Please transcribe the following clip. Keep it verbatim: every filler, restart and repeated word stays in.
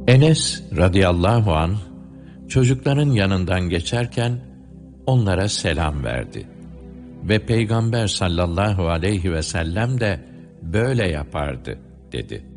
Enes radıyallahu anh çocukların yanından geçerken onlara selam verdi. Ve Peygamber sallallahu aleyhi ve sellem de böyle yapardı dedi.